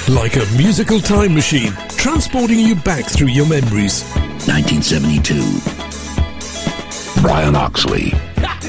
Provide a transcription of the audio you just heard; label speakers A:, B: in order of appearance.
A: Like a musical time machine, transporting you back through your memories.
B: 1972. Brian Oxley.